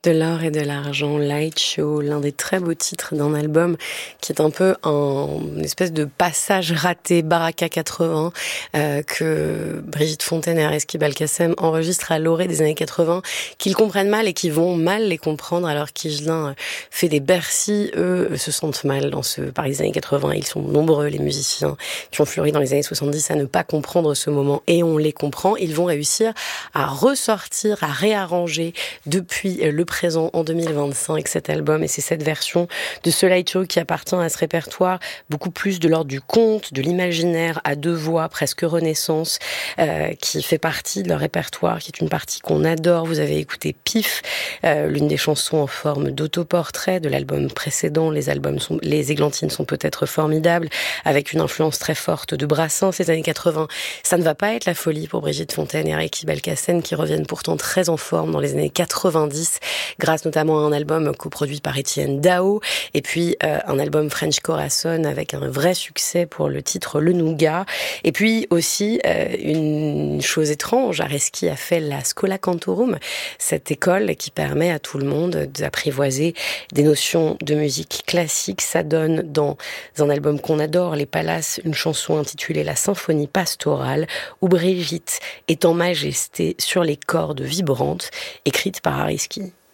De l'or et de l'argent, Light Show, l'un des très beaux titres d'un album qui est un peu une espèce de passage raté Baraka 80 que Brigitte Fontaine et Areski Belkacem enregistrent à l'orée des années 80, qu'ils comprennent mal et qui vont mal les comprendre, alors qu'Higelin fait des Bercy, eux se sentent mal dans ce Paris des années 80. Ils sont nombreux, les musiciens qui ont fleuri dans les années 70, à ne pas comprendre ce moment, et on les comprend. Ils vont réussir à ressortir, à réarranger depuis le présent en 2025 cet album, et c'est cette version de ce Light Show qui appartient à ce répertoire beaucoup plus de l'ordre du conte, de l'imaginaire à deux voix, presque Renaissance, qui fait partie de leur répertoire, qui est une partie qu'on adore. Vous avez écouté Pif, l'une des chansons en forme d'autoportrait de l'album précédent. Les Églantines sont peut-être formidables, avec une influence très forte de Brassens ces années 80. Ça ne va pas être la folie pour Brigitte Fontaine et Areski Belkacem, qui reviennent pourtant très en forme dans les années 90, grâce notamment à un album coproduit par Étienne Dao, et puis un album French Corazon avec un vrai succès pour le titre Le Nougat. Et puis aussi une chose étrange, Areski a fait la Schola Cantorum, cette école qui permet à tout le monde d'apprivoiser des notions de musique classique. Ça donne dans un album qu'on adore, Les Palaces, une chanson intitulée La Symphonie pastorale, où Brigitte est en majesté sur les cordes vibrantes, écrite par Areski.